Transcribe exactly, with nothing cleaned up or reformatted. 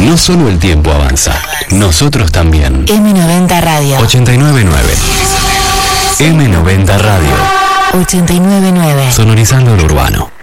No solo el tiempo avanza, nosotros también. eme noventa Radio. ochenta y nueve punto nueve. eme noventa Radio. ochenta y nueve punto nueve. Sonorizando lo urbano.